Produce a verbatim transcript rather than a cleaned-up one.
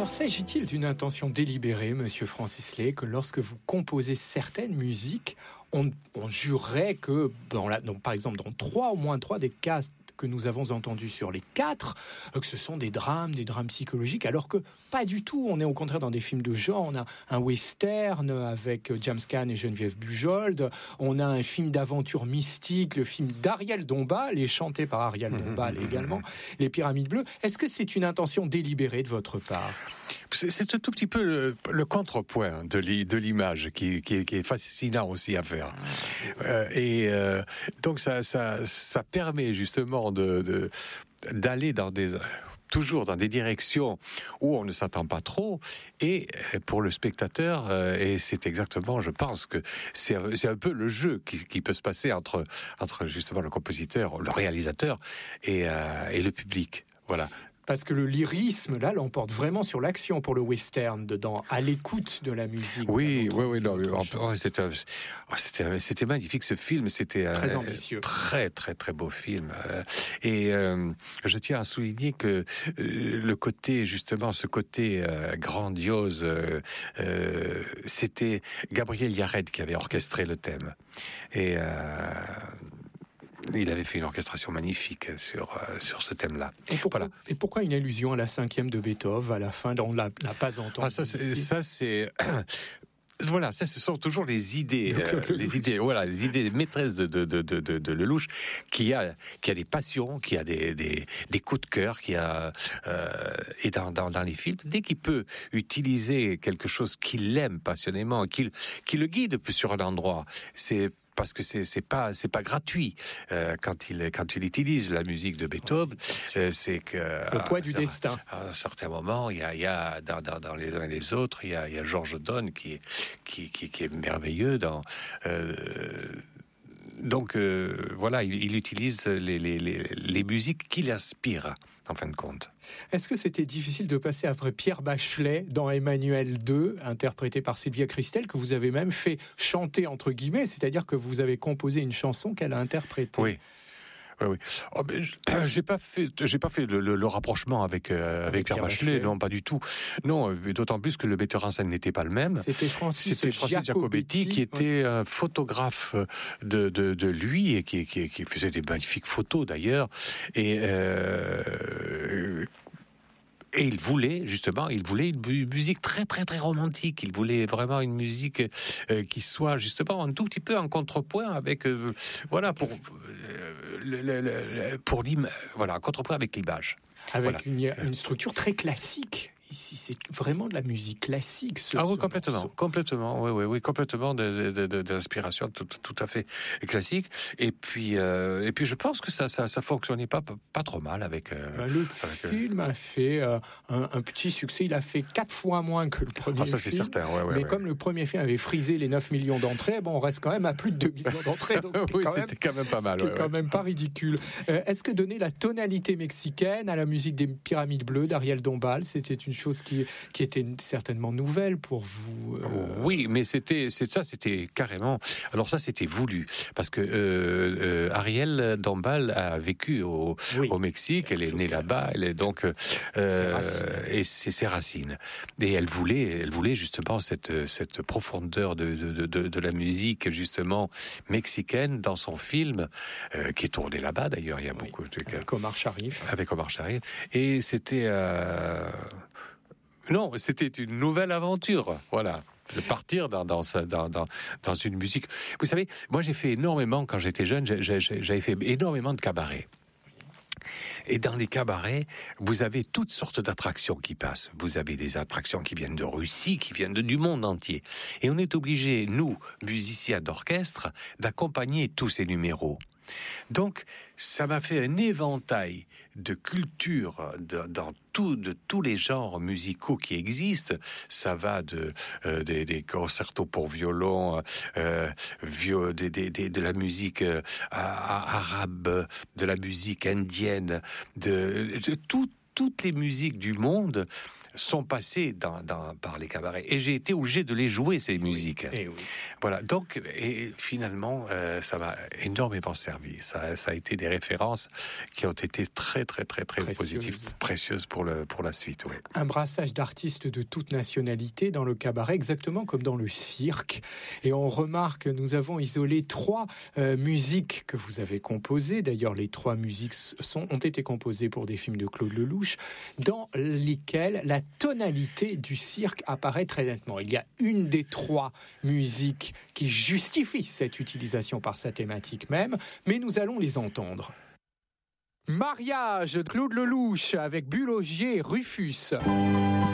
Alors, s'agit-il d'une intention délibérée, Monsieur Francis Lay, que lorsque vous composez certaines musiques, on, on jurerait que, dans la, donc, par exemple, dans trois, au moins trois des cas que nous avons entendus sur les quatre, que ce sont des drames, des drames psychologiques, alors que pas du tout. On est au contraire dans des films de genre. On a un western avec James Caan et Geneviève Bujold. On a un film d'aventure mystique, le film d'Ariel Dombal, et chanté par Ariel Dombal également, Les Pyramides Bleues. Est-ce que c'est une intention délibérée de votre part ? C'est, c'est un tout petit peu le, le contrepoint de, l'i, de l'image qui, qui, qui est fascinant aussi à faire. Euh, et euh, donc ça, ça, ça permet justement de, de, d'aller dans des... toujours dans des directions où on ne s'attend pas trop, et pour le spectateur, euh, et c'est exactement, je pense que c'est, c'est un peu le jeu qui, qui peut se passer entre, entre justement le compositeur, le réalisateur et, euh, et le public. Voilà. Parce que le lyrisme, là, l'emporte vraiment sur l'action pour le western, dedans, à l'écoute de la musique. Oui, oui, oui, non, oh, c'était, c'était, c'était magnifique ce film, c'était très ambitieux, très, très, très beau film. Et euh, je tiens à souligner que le côté, justement, ce côté euh, grandiose, euh, euh, c'était Gabriel Yared qui avait orchestré le thème. Et euh, il avait fait une orchestration magnifique sur euh, sur ce thème-là. Et pourquoi, voilà. Et pourquoi une allusion à la cinquième de Beethoven à la fin, on l'a, l'a pas entendu. Ah, ça, c'est, ça c'est voilà, ça ce sont toujours les idées, euh, les idées, voilà, les idées maîtresses de de de de, de, de Lelouch, qui a qui a des passions, qui a des des, des coups de cœur, qui a euh, et dans, dans dans les films, dès qu'il peut utiliser quelque chose qu'il aime passionnément, qu'il qui le guide plus sur un endroit, c'est parce que c'est c'est pas c'est pas gratuit euh, quand il quand il utilise la musique de Beethoven, euh, c'est que le poids du ça, destin. À un certain moment, il y a il y a dans dans, dans les uns et les autres, il y a il y a Georges Donne qui est qui qui qui est merveilleux dans euh, donc euh, voilà, il, il utilise les, les les les musiques qui l'inspirent en fin de compte. Est-ce que c'était difficile de passer après Pierre Bachelet dans Emmanuel deux, interprété par Sylvia Christel, que vous avez même fait chanter entre guillemets, c'est-à-dire que vous avez composé une chanson qu'elle a interprétée? Oui. Oui, oui. Oh, ben, j'ai pas fait, j'ai pas fait le, le, le rapprochement avec euh, avec, avec Pierre, Pierre Bachelet, Bachelet, non, pas du tout. Non, d'autant plus que le metteur en scène n'était pas le même. C'était Francis, C'était Francis Giacobetti, Giacobetti qui était ouais. photographe de de de lui et qui qui, qui faisait des magnifiques photos d'ailleurs. Et euh, Et il voulait, justement, il voulait une musique très, très, très romantique. Il voulait vraiment une musique euh, qui soit, justement, un tout petit peu en contrepoint avec, euh, voilà, pour, euh, le, le, le, pour l'im, voilà, en contrepoint avec l'image. Avec voilà. une, une structure très classique. Ici, c'est vraiment de la musique classique. Ce, ah oui, ce complètement, morceau. complètement, oui, oui, oui, complètement de, de, de, d'inspiration tout, tout à fait classique. Et puis, euh, et puis, je pense que ça, ça, ça fonctionnait pas, pas trop mal avec. Euh, ben, le avec, film a fait euh, un, un petit succès. Il a fait quatre fois moins que le premier. Ah, ça c'est film, certain. Ouais, ouais, mais ouais. comme le premier film avait frisé les neuf millions d'entrées, bon, on reste quand même à plus de deux millions d'entrées. Donc oui, quand c'était même, quand même pas mal. C'était ouais, quand ouais. même pas ridicule. Euh, est-ce que donner la tonalité mexicaine à la musique des Pyramides Bleues d'Ariel Dombal, c'était une chose qui qui était certainement nouvelle pour vous. Euh... Oui, mais c'était, c'est ça, c'était carrément. Alors ça, c'était voulu parce que euh, euh, Ariel Dombal a vécu au, oui, au Mexique. Elle est née là-bas. Elle est donc euh, et c'est ses racines. Et elle voulait, elle voulait justement cette cette profondeur de de de, de la musique justement mexicaine dans son film euh, qui est tourné là-bas. D'ailleurs, il y a oui, beaucoup de avec Omar Sharif. Avec Omar Sharif. Et c'était. Euh... Non, c'était une nouvelle aventure, voilà. De partir dans, dans, dans, dans, dans une musique. Vous savez, moi j'ai fait énormément, quand j'étais jeune, j'ai, j'ai, j'avais fait énormément de cabarets. Et dans les cabarets, vous avez toutes sortes d'attractions qui passent. Vous avez des attractions qui viennent de Russie, qui viennent de, du monde entier. Et on est obligés, nous, musiciens d'orchestre, d'accompagner tous ces numéros. Donc, ça m'a fait un éventail de culture de, dans tout, de tous les genres musicaux qui existent. Ça va de euh, des, des concertos pour violon, euh, vieux, des, des, des, de la musique euh, arabe, de la musique indienne, de, de tout. toutes les musiques du monde sont passées dans, dans, par les cabarets. Et j'ai été obligé de les jouer, ces musiques. Oui, oui. Voilà, donc, et finalement, euh, ça m'a énormément servi. Ça, ça a été des références qui ont été très, très, très, très Précieuse. positives, précieuses pour, le, pour la suite. Oui. Un brassage d'artistes de toute nationalité dans le cabaret, exactement comme dans le cirque. Et on remarque, nous avons isolé trois euh, musiques que vous avez composées. D'ailleurs, les trois musiques sont, ont été composées pour des films de Claude Lelouch, dans lesquels la tonalité du cirque apparaît très nettement. Il y a une des trois musiques qui justifie cette utilisation par sa thématique même, mais nous allons les entendre. Mariage de Claude Lelouch avec Bulogier Rufus.